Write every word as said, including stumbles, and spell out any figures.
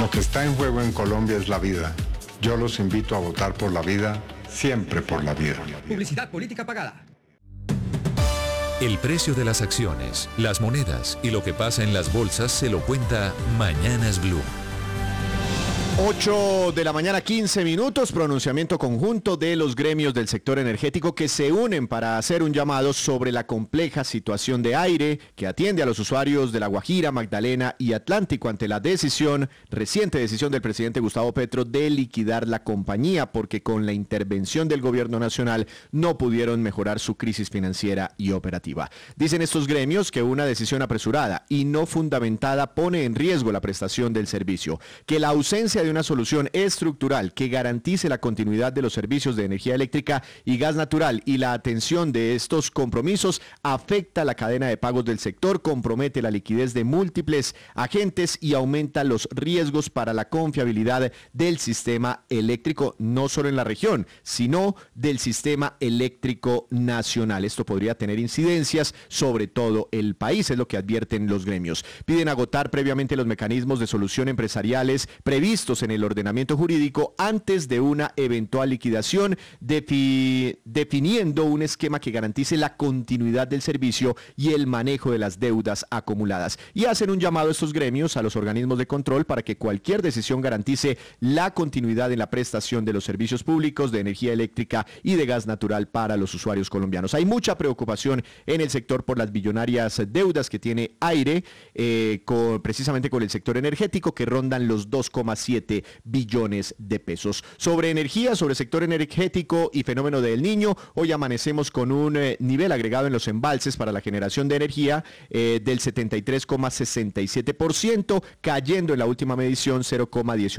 Lo que está en juego en Colombia es la vida. Yo los invito a votar por la vida, siempre por la vida. Publicidad política pagada. El precio de las acciones, las monedas y lo que pasa en las bolsas se lo cuenta Mañanas Blue. ocho de la mañana, quince minutos, pronunciamiento conjunto de los gremios del sector energético que se unen para hacer un llamado sobre la compleja situación de aire que atiende a los usuarios de La Guajira, Magdalena y Atlántico ante la decisión, reciente decisión del presidente Gustavo Petro de liquidar la compañía porque con la intervención del gobierno nacional no pudieron mejorar su crisis financiera y operativa. Dicen estos gremios que una decisión apresurada y no fundamentada pone en riesgo la prestación del servicio, que la ausencia de una solución estructural que garantice la continuidad de los servicios de energía eléctrica y gas natural y la atención de estos compromisos afecta la cadena de pagos del sector, compromete la liquidez de múltiples agentes y aumenta los riesgos para la confiabilidad del sistema eléctrico, no solo en la región, sino del sistema eléctrico nacional. Esto podría tener incidencias sobre todo el país, es lo que advierten los gremios. Piden agotar previamente los mecanismos de solución empresariales previstos en el ordenamiento jurídico antes de una eventual liquidación, defi- definiendo un esquema que garantice la continuidad del servicio y el manejo de las deudas acumuladas. Y hacen un llamado a estos gremios, a los organismos de control, para que cualquier decisión garantice la continuidad en la prestación de los servicios públicos de energía eléctrica y de gas natural para los usuarios colombianos. Hay mucha preocupación en el sector por las billonarias deudas que tiene Aire, eh, con, precisamente con el sector energético, que rondan los dos coma siete billones de pesos. Sobre energía, sobre sector energético y fenómeno del Niño, hoy amanecemos con un eh, nivel agregado en los embalses para la generación de energía eh, del setenta y tres coma sesenta y siete por ciento, cayendo en la última medición cero coma dieciocho